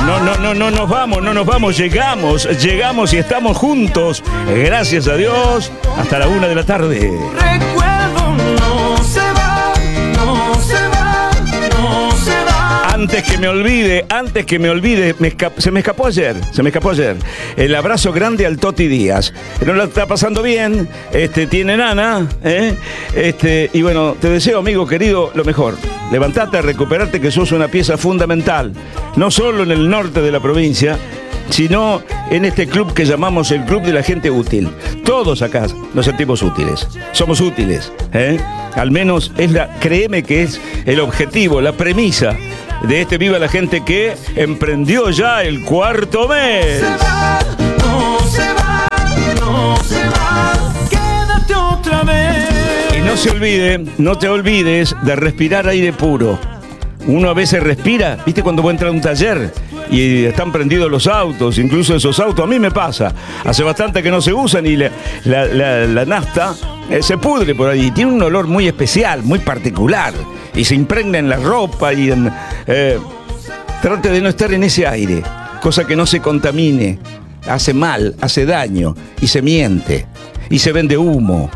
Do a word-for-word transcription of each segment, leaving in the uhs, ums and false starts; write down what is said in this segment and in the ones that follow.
No, no, no, no nos vamos, no nos vamos, llegamos, llegamos y estamos juntos. Gracias a Dios, hasta la una de la tarde. Recuerdo no se va, no se va, no se va. Antes que me olvide, antes que me olvide, me escap- se me escapó ayer, se me escapó ayer. El abrazo grande al Toti Díaz. No la está pasando bien, este, tiene nana, ¿eh? Este, y bueno, te deseo, amigo querido, lo mejor. Levantate, recuperarte, que sos una pieza fundamental, no solo en el norte de la provincia, sino en este club que llamamos el Club de la Gente Útil. Todos acá nos sentimos útiles, somos útiles, ¿eh? Al menos es la, créeme que es el objetivo, la premisa de este Viva la Gente que emprendió ya el cuarto mes. No se va, no se va, no se va. Quédate otra vez. Y no se olvide, no te olvides de respirar aire puro. Uno a veces respira, ¿viste? Cuando vos entras a un taller y están prendidos los autos, incluso esos autos, a mí me pasa. Hace bastante que no se usan y la, la, la, la nafta eh, se pudre por ahí. Tiene un olor muy especial, muy particular. Y se impregna en la ropa y en... Eh, trate de no estar en ese aire, cosa que no se contamine. Hace mal, hace daño y se miente. Y se vende humo.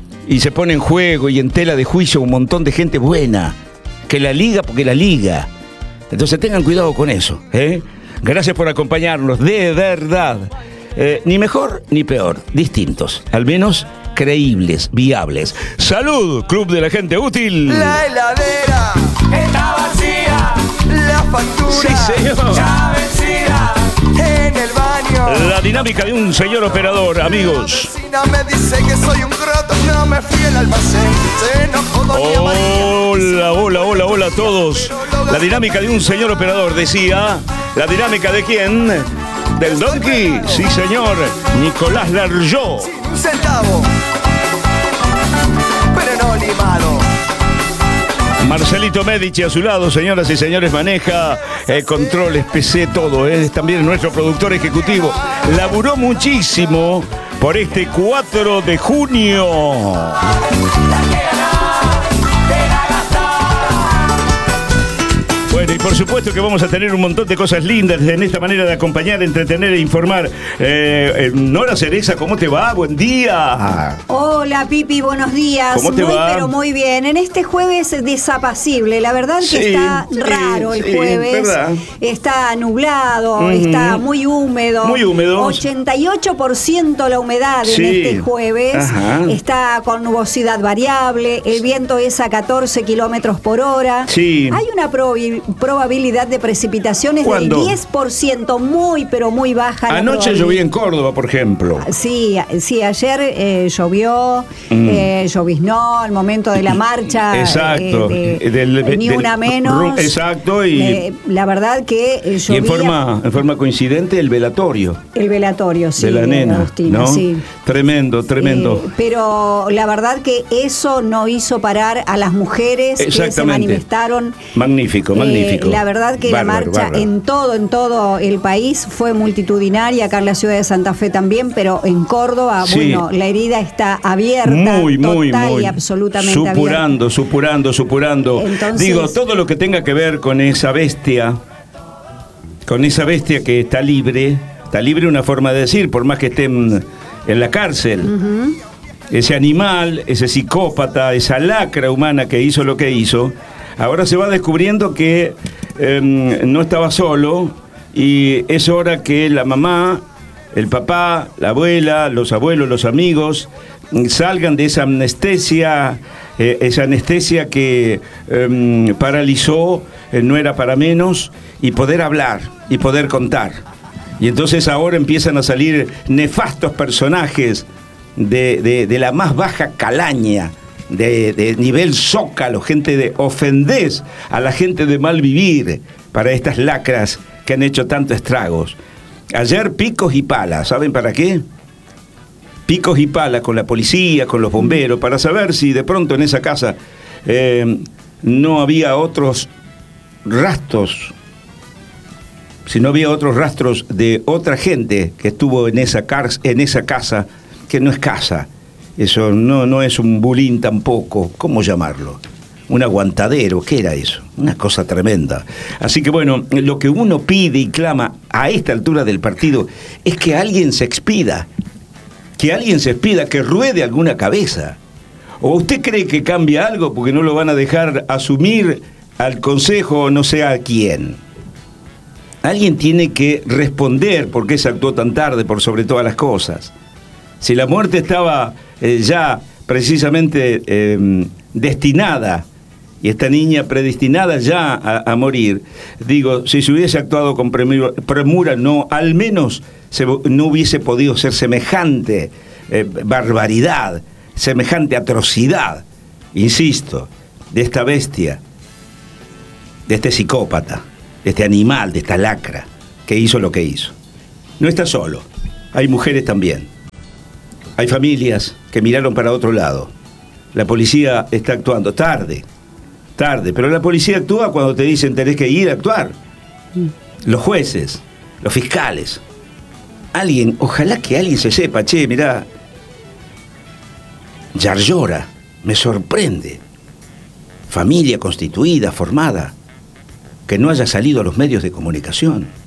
Y se pone en juego y en tela de juicio un montón de gente buena que la liga porque la liga. Entonces tengan cuidado con eso, ¿eh? Gracias por acompañarnos, de verdad. Eh, ni mejor ni peor, distintos, al menos creíbles, viables. ¡Salud, Club de la Gente Útil! La heladera está vacía, la factura Sí, señor. ya vencida en el baño. La dinámica de un señor operador, amigos. La vecina me dice que soy un croto, no me fui al almacén, se enojó doña María. Hola, hola, hola, hola a todos. La dinámica de un señor operador, decía. ¿La dinámica de quién? ¿Del Donkey? Sí, señor. Nicolás Larjó. Sin un centavo, pero no limado. Marcelito Medici a su lado, señoras y señores, maneja eh, controles, P C, todo. Es eh, también nuestro productor ejecutivo. Laburó muchísimo por este cuatro de junio. Bueno, y por supuesto que vamos a tener un montón de cosas lindas en esta manera de acompañar, entretener e informar. Eh, eh, Nora Cereza, ¿cómo te va? Buen día. Hola Pipi, buenos días. ¿Cómo te muy va? pero muy bien. En este jueves desapacible, la verdad que Sí, está sí, raro el sí, jueves. ¿verdad? Está nublado, Ujú. está muy húmedo. Muy húmedo. ochenta y ocho por ciento la humedad Sí. en este jueves. Ajá. Está con nubosidad variable, el viento es a catorce kilómetros por hora. Sí. Hay una probi- probabilidad de precipitaciones ¿Cuándo? del diez por ciento, muy pero muy baja. la Anoche probabilidad. lloví en Córdoba, por ejemplo. Sí, sí, ayer eh, llovió, Mm. eh, lloviznó al momento de la marcha. Exacto. eh, de- Eh, del- eh, ni del- una menos. exacto, y- Eh, la verdad que eh, Y llovía en forma, en forma coincidente el velatorio el velatorio, sí, de la nena, Agustina, ¿no? sí. Tremendo, tremendo. Eh, pero la verdad que eso no hizo parar a las mujeres que se Exactamente. manifestaron. Magnífico, Eh, magnífico. la verdad que Bárbaro, la marcha bárbaro. en todo, en todo el país fue multitudinaria, acá en la ciudad de Santa Fe también, pero en Córdoba, Sí. bueno, la herida está abierta, Muy, muy, total muy. y absolutamente supurando, supurando, supurando. Entonces- Digo, todo lo que tenga que ver con esa bestia, con esa bestia que está libre, está libre una forma de decir, por más que esté en, en la cárcel. Ese animal, ese psicópata, esa lacra humana que hizo lo que hizo, ahora se va descubriendo que eh, no estaba solo y es hora que la mamá, el papá, la abuela, los abuelos, los amigos salgan de esa anestesia, eh, esa anestesia que eh, paralizó, eh, no era para menos, y poder hablar y poder contar. Y entonces ahora empiezan a salir nefastos personajes de, de, de la más baja calaña, de, de nivel zócalo, gente de ofendés a la gente de mal vivir para estas lacras que han hecho tantos estragos. Ayer picos y palas, ¿saben para qué? Picos y palas con la policía, con los bomberos, para saber si de pronto en esa casa eh, no había otros rastros, si no había otros rastros de otra gente que estuvo en esa, car- en esa casa, que no es casa, eso no, no es un bulín tampoco, ¿cómo llamarlo? un aguantadero. ¿Qué era eso? Una cosa tremenda. Así que bueno, lo que uno pide y clama a esta altura del partido es que alguien se expida, que alguien se expida, que ruede alguna cabeza. ¿O usted cree que cambia algo porque no lo van a dejar asumir al consejo o no sé a quién? Alguien tiene que responder por qué se actuó tan tarde por sobre todas las cosas. Si la muerte estaba eh, ya precisamente eh, destinada, y esta niña predestinada ya a, a morir, digo, si se hubiese actuado con premura, premura no, al menos se, no hubiese podido ser semejante eh, barbaridad, semejante atrocidad, insisto, de esta bestia, de este psicópata, de este animal, de esta lacra, que hizo lo que hizo. No está solo, hay mujeres también, hay familias que miraron para otro lado. La policía está actuando tarde, tarde, pero la policía actúa cuando te dicen tenés que ir a actuar. Los jueces, los fiscales, alguien, ojalá que alguien se sepa, che, mirá, Yarlora, me sorprende, familia constituida, formada, que no haya salido a los medios de comunicación.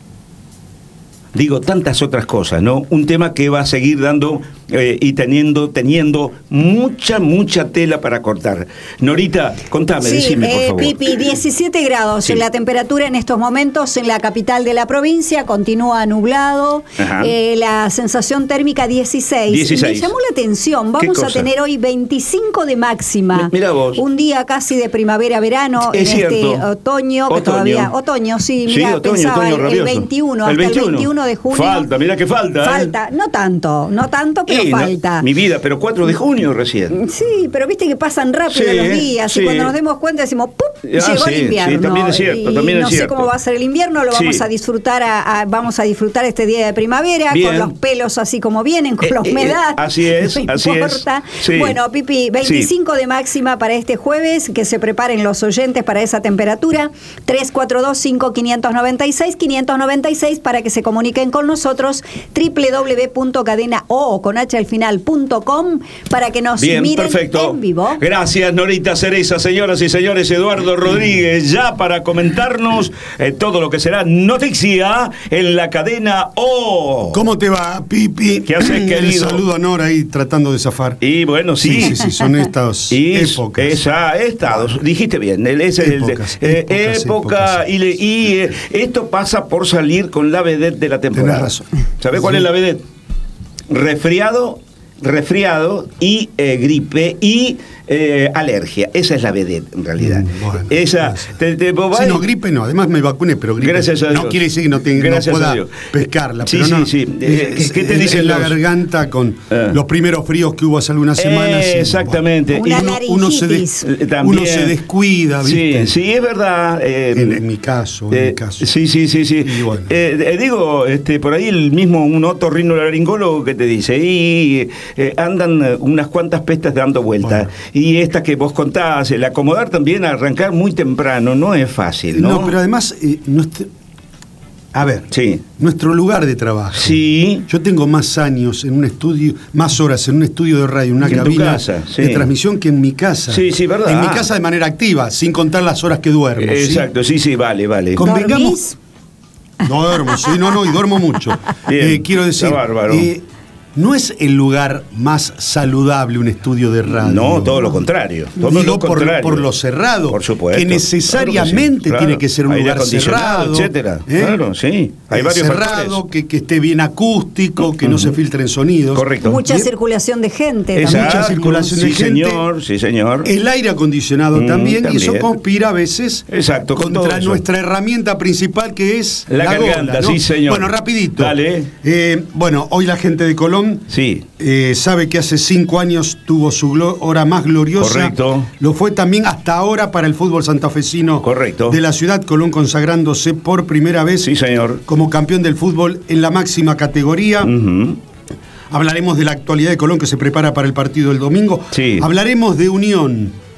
Digo, tantas otras cosas, ¿no? Un tema que va a seguir dando eh, y teniendo, teniendo mucha, mucha tela para cortar. Norita, contame, sí, decime, por eh, favor. Pipi, diecisiete grados Sí. en la temperatura en estos momentos en la capital de la provincia, continúa nublado, eh, la sensación térmica dieciséis. dieciséis. Me llamó la atención, ¿Qué vamos a cosa? tener hoy veinticinco de máxima. Mi- mirá vos. Un día casi de primavera-verano en Es este cierto. otoño, que Otoño. todavía, otoño, sí, Sí, mirá, otoño, pensaba otoño el, el rabioso. veintiuno, El hasta veintiuno. el veintiuno de junio. Falta, mirá que falta. Falta, no tanto, no tanto, pero Y, no, falta. mi vida, pero cuatro de junio recién. Sí, pero viste que pasan rápido Sí, los días sí. y cuando nos demos cuenta decimos ¡pum! Ah, Llegó sí, el invierno. sí, también es cierto, y también es no sé cierto. cómo va a ser el invierno, lo vamos Sí. a disfrutar a, a- vamos a disfrutar este día de primavera Bien. con los pelos así como vienen, con Eh, la eh, humedad. así es, no así es. importa. Sí. Bueno, Pipi, veinticinco de máxima para este jueves, que se preparen los oyentes para esa temperatura. tres cuatro dos cinco cinco nueve seis cinco nueve seis para que se comuniquen con nosotros. doble u doble u doble u punto cadena o con h al final punto com para que nos Bien, miren perfecto. en vivo. Gracias, Norita Cereza, señoras y señores. Eduardo Rodríguez, ya para comentarnos eh, todo lo que será noticia en la cadena O. ¿Cómo te va, Pipi? ¿Qué haces, El querido? saludo a Nora ahí tratando de zafar. Y bueno, sí. Sí, sí, sí, son estas Y es- épocas. Esa, estados, dijiste bien, el- es el de- Épocas, eh, épocas, época, épocas. y, le- y, eh, esto pasa por salir con la vedette de la temporada. Tenés razón. ¿Sabés cuál Sí. es la vedette? Resfriado, resfriado y eh, gripe y eh, alergia. Esa es la vedette, en realidad. Mm, bueno, Esa, gracias. te, te- vos Sí, vas- no, gripe no, además me vacuné, pero gripe Gracias a Dios. no quiere decir que no, te, no Gracias a pueda Dios. pescarla. Sí, pero sí, no, sí. Eh, es- ¿qué te es- dicen en la los- garganta con Ah. los primeros fríos que hubo hace algunas semanas? Eh, y, exactamente. Una uno, uno se des- Eh, también. uno se descuida, ¿viste? Sí, sí, es verdad. eh, En, en mi caso, en Eh, mi caso. Sí, sí, sí, sí. Y bueno. Eh, eh, digo, este, por ahí el mismo un otorrinolaringólogo que te dice, y eh, andan eh, unas cuantas pestas dando vueltas. Bueno. Y esta que vos contás, el acomodar también, arrancar muy temprano, no es fácil, ¿no? No, pero además, eh, nuestro- a ver, Sí. nuestro lugar de trabajo. Sí. Yo tengo más años en un estudio, más horas en un estudio de radio, en una Que en tu cabina casa, sí. de transmisión que en mi casa. Sí, sí, verdad. En mi casa de manera activa, sin contar las horas que duermo. ¿sí? Exacto, sí, sí, vale, vale. Con- ¿Dormís? Convengamos- Duermo, sí, no, no, y duermo mucho. Bien, Eh, quiero decir, está bárbaro. eh, no es el lugar más saludable un estudio de radio. No, todo lo contrario. Todo Digo, lo por, contrario. por lo cerrado. Por supuesto. Que necesariamente Claro que sí, claro. tiene que ser un Aire lugar acondicionado, cerrado. etcétera. ¿eh? Claro, sí. Hay Eh, varios cerrado, factores. que, que esté bien acústico, que no se filtren sonidos. Correcto. Mucha Bien. circulación de gente Exacto. también. mucha circulación de Sí, gente. señor, sí, señor. El aire acondicionado Mm, también, y eso también. conspira a veces Exacto, con todo contra eso. nuestra herramienta principal que es La garganta, gola, ¿no? sí, señor. Bueno, rapidito. Dale. Eh, bueno, hoy la gente de Colón Sí. eh, sabe que hace cinco años tuvo su glo- hora más gloriosa. Correcto. Lo fue también hasta ahora para el fútbol santafesino Correcto. de la ciudad, Colón consagrándose por primera vez Sí, señor. como campeón del fútbol en la máxima categoría. Ujú. Hablaremos de la actualidad de Colón que se prepara para el partido del domingo. Sí. Hablaremos de Unión,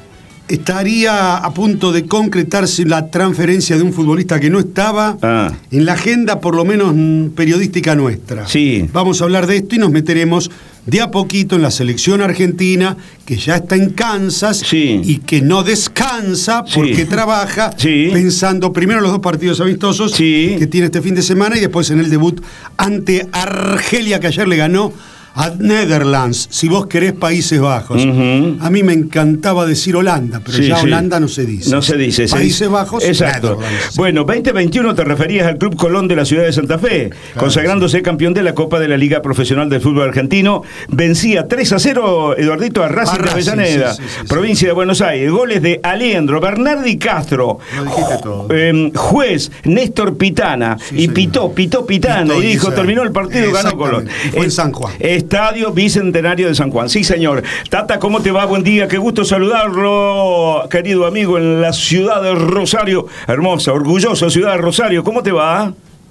estaría a punto de concretarse la transferencia de un futbolista que no estaba Ah. en la agenda, por lo menos mm, periodística nuestra. Sí. Vamos a hablar de esto y nos meteremos de a poquito en la selección argentina, que ya está en Kansas Sí. y que no descansa porque Sí. trabaja Sí. pensando primero en los dos partidos amistosos Sí. que tiene este fin de semana y después en el debut ante Argelia, que ayer le ganó a Netherlands, si vos querés Países Bajos. Ujú. A mí me encantaba decir Holanda, pero Sí, ya sí. Holanda no se dice. No se dice. se Países dice- Bajos, Exacto. Netherlands. Bueno, veinte veintiuno te referías al Club Colón de la ciudad de Santa Fe, consagrándose campeón de la Copa de la Liga Profesional del Fútbol Argentino. Vencía tres a cero, Eduardito, a Racing A de Racing, Avellaneda, sí, sí, sí, sí. provincia de Buenos Aires. Goles de Aliendro, Bernardi Castro, Lo dijiste todo. eh, juez Néstor Pitana, Sí, y señor. pitó, pitó Pitana, Pitó, y dijo, esa- terminó el partido, ganó Colón. Exactamente. Fue en Eh, San Juan. Estadio Bicentenario de San Juan. Sí, señor. Tata, ¿cómo te va? Buen día, qué gusto saludarlo, querido amigo, en la ciudad de Rosario. Hermosa, orgullosa ciudad de Rosario. ¿Cómo te va?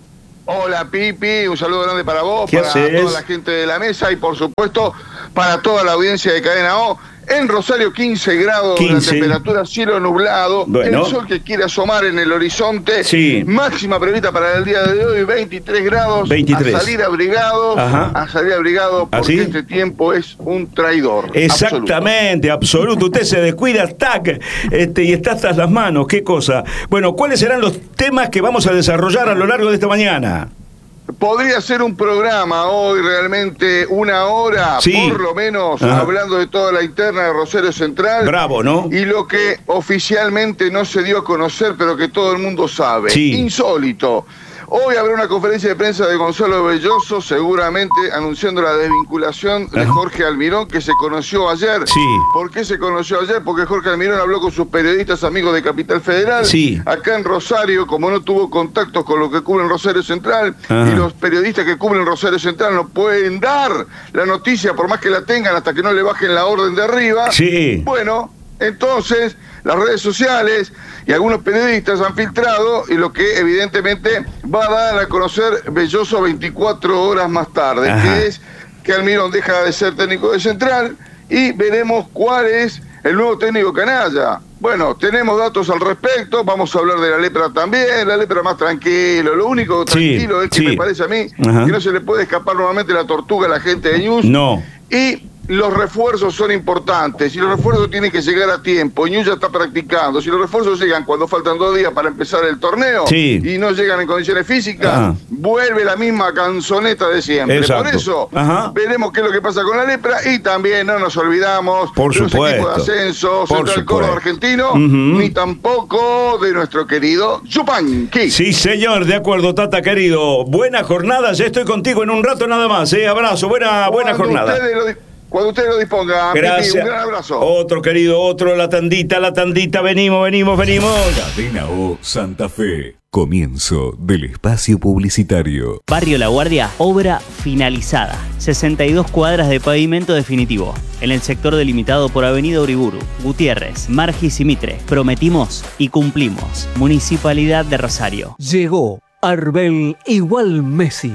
Hola Pipi, un saludo grande para vos, ¿Qué para haces? toda la gente de la mesa y por supuesto para toda la audiencia de Cadena O. En Rosario quince grados, quince. la temperatura cielo nublado, Bueno. el sol que quiere asomar en el horizonte, Sí. máxima prevista para el día de hoy, veintitrés grados, veintitrés. a salir abrigado, Ajá. a salir abrigado porque ¿Así? este tiempo es un traidor. Exactamente, absoluto. Usted se descuida, tac, este, y está hasta las manos. Qué cosa. Bueno, ¿cuáles serán los temas que vamos a desarrollar a lo largo de esta mañana? Podría ser un programa hoy, realmente una hora, Sí. por lo menos, Ajá. hablando de toda la interna de Rosario Central. Bravo, ¿no? Y lo que oficialmente no se dio a conocer, pero que todo el mundo sabe. Sí. Insólito. Hoy habrá una conferencia de prensa de Gonzalo Belloso, seguramente anunciando la desvinculación de Ajá. Jorge Almirón, que se conoció ayer. Sí. ¿Por qué se conoció ayer? Porque Jorge Almirón habló con sus periodistas amigos de Capital Federal. Sí. Acá en Rosario, como no tuvo contactos con lo que cubre en Rosario Central, Ajá. y los periodistas que cubren Rosario Central no pueden dar la noticia, por más que la tengan, hasta que no le bajen la orden de arriba. Sí. Bueno, entonces las redes sociales y algunos periodistas han filtrado y lo que evidentemente va a dar a conocer Belloso veinticuatro horas más tarde, Ajá. que es que Almirón deja de ser técnico de Central y veremos cuál es el nuevo técnico canalla. Bueno, tenemos datos al respecto, vamos a hablar de la lepra también, la lepra más tranquilo, lo único tranquilo Sí, es que sí. me parece a mí Ajá. que no se le puede escapar nuevamente la tortuga a la gente de News. No. Y los refuerzos son importantes y los refuerzos tienen que llegar a tiempo. Ñu ya está practicando. Si los refuerzos llegan cuando faltan dos días para empezar el torneo Sí. y no llegan en condiciones físicas, Ajá. vuelve la misma canzoneta de siempre. Exacto. Por eso Ajá. veremos qué es lo que pasa con la lepra y también no nos olvidamos Por de los supuesto. equipos de ascenso, Por Central supuesto. Córdoba argentino, Ujú. ni tampoco de nuestro querido Yupanqui. Sí, señor, de acuerdo, Tata, querido. Buena jornada, ya estoy contigo en un rato nada más, ¿eh? Abrazo, buena, buena Cuando jornada. ustedes lo di- Cuando ustedes lo dispongan, Pipi, Gracias. un gran abrazo. Otro, querido, otro, la tandita, la tandita. Venimos, venimos, venimos. Cadena O Santa Fe. Comienzo del espacio publicitario. Barrio La Guardia, obra finalizada. sesenta y dos cuadras de pavimento definitivo. En el sector delimitado por Avenida Uriburu, Gutiérrez, Margis y Mitre. Prometimos y cumplimos. Municipalidad de Rosario. Llegó Arbel igual Messi.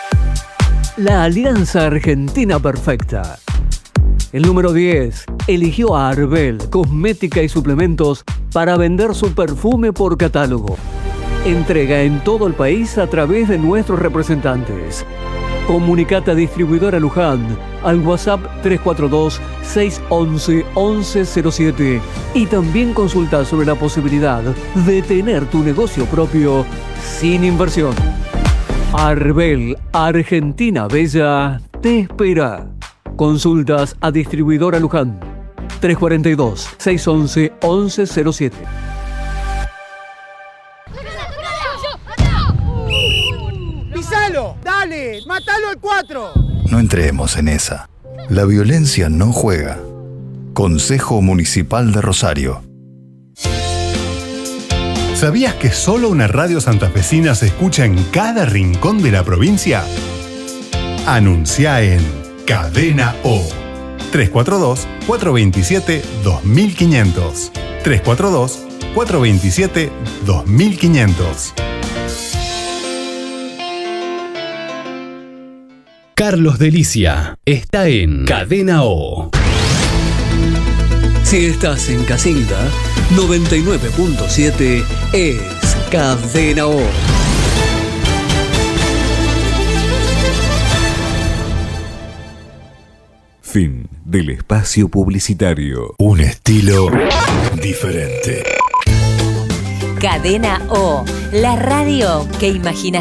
La alianza argentina perfecta. El número diez eligió a Arbel, cosmética y suplementos, para vender su perfume por catálogo. Entrega en todo el país a través de nuestros representantes. Comunicate a Distribuidora Luján al WhatsApp tres cuatro dos, seis uno uno, uno cero siete y también consulta sobre la posibilidad de tener tu negocio propio sin inversión. Arbel, Argentina Bella, te espera. Consultas a Distribuidora Luján tres cuatro dos, seis uno uno, uno cero siete. ¡Pisalo! ¡Dale! ¡Matalo al cuatro! No entremos en esa. La violencia no juega. Consejo Municipal de Rosario. ¿Sabías que solo una radio santafesina se escucha en cada rincón de la provincia? Anuncia en Cadena O. tres cuatro dos, cuatro dos siete, dos mil quinientos. tres cuatro dos, cuatro dos siete, dos mil quinientos. Carlos Delicia está en Cadena O. Si estás en Casilda, noventa y nueve punto siete es Cadena O. Fin del espacio publicitario. Un estilo diferente. Cadena O, la radio que imaginas